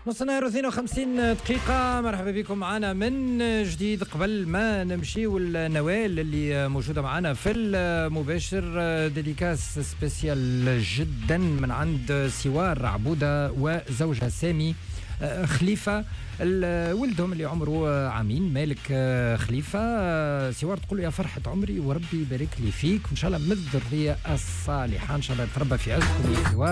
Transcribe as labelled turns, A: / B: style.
A: نص نهار 52 دقيقة. مرحبا بكم معنا من جديد. قبل ما نمشي والنوال اللي موجودة معنا في المباشر، ديديكاس سبيسيال جدا من عند سوار عبودة وزوجها سامي خليفة، ولدهم اللي عمره عامين، مالك خليفة. سوار تقول يا فرحة عمري وربي يبارك لي فيك، وإن شاء الله من الذرية الصالحة، إن شاء الله تربى في عزكم يا سوار.